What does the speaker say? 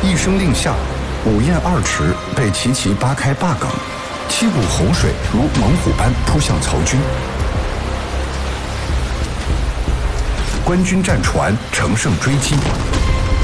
一声令下，午宴2池被齐齐扒开坝岗，7股洪水如猛虎般扑向曹军。官军战船乘胜追击，